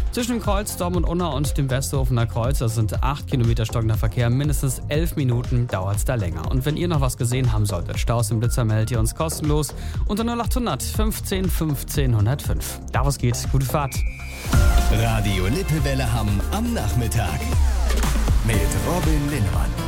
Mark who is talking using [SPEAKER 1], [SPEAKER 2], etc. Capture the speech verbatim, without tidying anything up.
[SPEAKER 1] Zwischen dem Kreuz Dortmund und Unna und dem Westerhofener Kreuz, das sind acht Kilometer stockender Verkehr, mindestens elf Minuten dauert es da länger. Und wenn ihr noch was gesehen haben solltet, Staus im Blitzer, meldet ihr uns kostenlos unter null acht hundert fünfzehn fünfzehn hundertfünf. Da was geht, gute Fahrt.
[SPEAKER 2] Radio Lippewelle Hamm am Nachmittag mit Robin Linnemann.